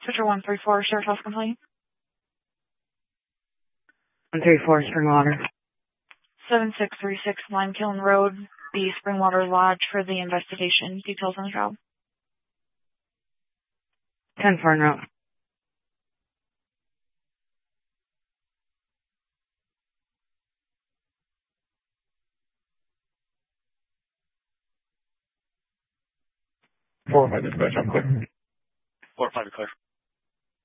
Switcher 134, Sheriff House Complaint. 134, Springwater. 7636 Limekiln Road, the Springwater Lodge for the investigation. Details on the job. 10 for en route. Four or five dispatch, I'm clear. 4 or 5 clear.